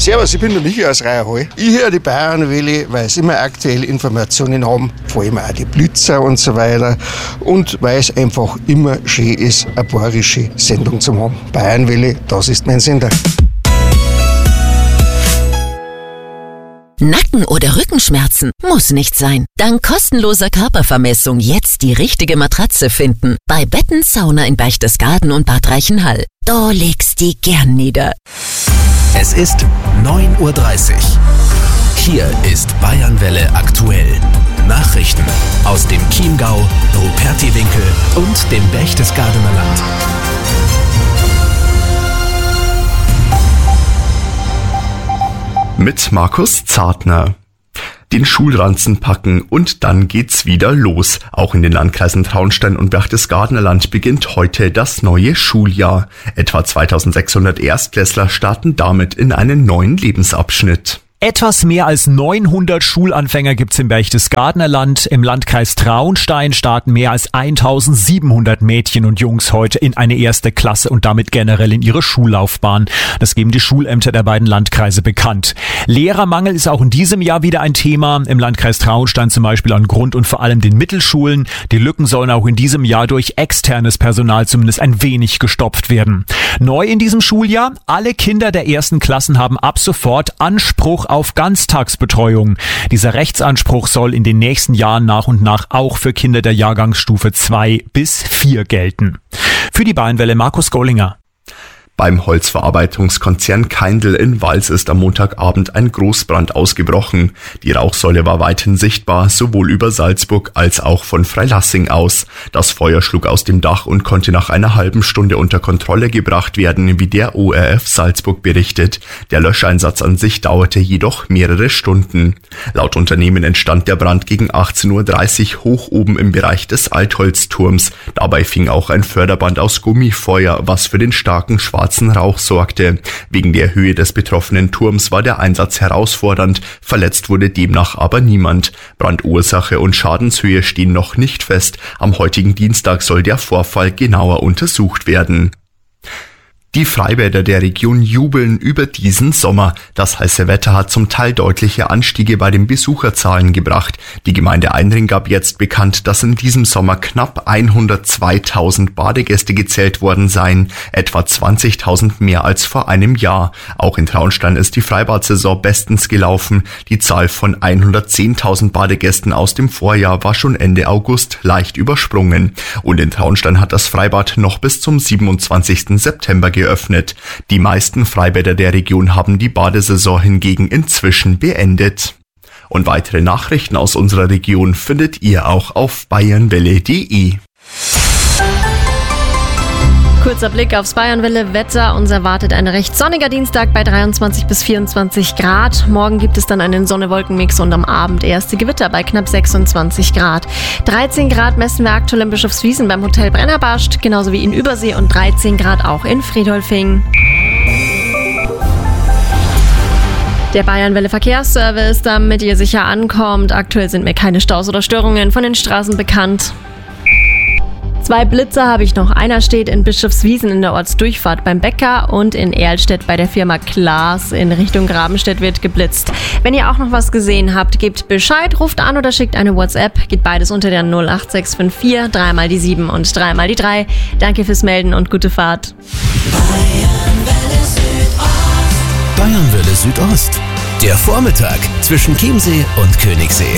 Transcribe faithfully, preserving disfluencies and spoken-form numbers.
Servus, ich bin der Michi aus Reierhall. Ich höre die Bayernwelle, weil sie immer aktuelle Informationen haben, vor allem auch die Blitzer und so weiter. Und weil es einfach immer schön ist, eine bayerische Sendung zu haben. Bayernwelle, das ist mein Sender. Nacken- oder Rückenschmerzen? Muss nicht sein. Dank kostenloser Körpervermessung jetzt die richtige Matratze finden. Bei Betten Sauna in Berchtesgaden und Bad Reichenhall. Da legst die gern nieder. Es ist neun Uhr dreißig. Hier ist Bayernwelle aktuell. Nachrichten aus dem Chiemgau, Rupertiwinkel und dem Berchtesgadener Land. Mit Markus Zartner. Den Schulranzen packen und dann geht's wieder los. Auch in den Landkreisen Traunstein und Berchtesgadener Land beginnt heute das neue Schuljahr. Etwa zweitausendsechshundert Erstklässler starten damit in einen neuen Lebensabschnitt. Etwas mehr als neunhundert Schulanfänger gibt's im Berchtesgadener Land. Im Landkreis Traunstein starten mehr als eintausendsiebenhundert Mädchen und Jungs heute in eine erste Klasse und damit generell in ihre Schullaufbahn. Das geben die Schulämter der beiden Landkreise bekannt. Lehrermangel ist auch in diesem Jahr wieder ein Thema. Im Landkreis Traunstein zum Beispiel an Grund- und vor allem den Mittelschulen. Die Lücken sollen auch in diesem Jahr durch externes Personal zumindest ein wenig gestopft werden. Neu in diesem Schuljahr: alle Kinder der ersten Klassen haben ab sofort Anspruch auf Ganztagsbetreuung. Dieser Rechtsanspruch soll in den nächsten Jahren nach und nach auch für Kinder der Jahrgangsstufe zwei bis vier gelten. Für die Bayernwelle Markus Gollinger. Beim Holzverarbeitungskonzern Kaindl in Wals ist am Montagabend ein Großbrand ausgebrochen. Die Rauchsäule war weithin sichtbar, sowohl über Salzburg als auch von Freilassing aus. Das Feuer schlug aus dem Dach und konnte nach einer halben Stunde unter Kontrolle gebracht werden, wie der O R F Salzburg berichtet. Der Löscheinsatz an sich dauerte jedoch mehrere Stunden. Laut Unternehmen entstand der Brand gegen achtzehn Uhr dreißig hoch oben im Bereich des Altholzturms. Dabei fing auch ein Förderband aus Gummi Feuer, was für den starken schwarzen Rauch sorgte. Wegen der Höhe des betroffenen Turms war der Einsatz herausfordernd, verletzt wurde demnach aber niemand. Brandursache und Schadenshöhe stehen noch nicht fest. Am heutigen Dienstag soll der Vorfall genauer untersucht werden. Die Freibäder der Region jubeln über diesen Sommer. Das heiße Wetter hat zum Teil deutliche Anstiege bei den Besucherzahlen gebracht. Die Gemeinde Einring gab jetzt bekannt, dass in diesem Sommer knapp hundertzweitausend Badegäste gezählt worden seien, etwa zwanzigtausend mehr als vor einem Jahr. Auch in Traunstein ist die Freibad-Saison bestens gelaufen. Die Zahl von hundertzehntausend Badegästen aus dem Vorjahr war schon Ende August leicht übersprungen. Und in Traunstein hat das Freibad noch bis zum siebenundzwanzigsten September geöffnet. Die meisten Freibäder der Region haben die Badesaison hingegen inzwischen beendet. Und weitere Nachrichten aus unserer Region findet ihr auch auf bayernwelle punkt de. Kurzer Blick aufs Bayernwelle-Wetter. Uns erwartet ein recht sonniger Dienstag bei dreiundzwanzig bis vierundzwanzig Grad. Morgen gibt es dann einen Sonne-Wolken-Mix und am Abend erste Gewitter bei knapp sechsundzwanzig Grad. dreizehn Grad messen wir aktuell in Bischofswiesen beim Hotel Brennerbarst, genauso wie in Übersee, und dreizehn Grad auch in Friedolfing. Der Bayernwelle Verkehrsservice, damit ihr sicher ankommt. Aktuell sind mir keine Staus oder Störungen von den Straßen bekannt. Zwei Blitzer habe ich noch. Einer steht in Bischofswiesen in der Ortsdurchfahrt beim Bäcker und in Erlstedt bei der Firma Klaas in Richtung Grabenstedt wird geblitzt. Wenn ihr auch noch was gesehen habt, gebt Bescheid, ruft an oder schickt eine WhatsApp. Geht beides unter der null acht sechs fünf vier, dreimal die sieben und dreimal die drei. Danke fürs Melden und gute Fahrt. Bayernwelle Südost. Bayernwelle Südost. Der Vormittag zwischen Chiemsee und Königssee.